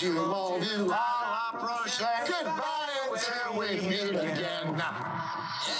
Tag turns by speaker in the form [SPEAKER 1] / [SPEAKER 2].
[SPEAKER 1] you, love you, I'll approach. Goodbye until we meet again.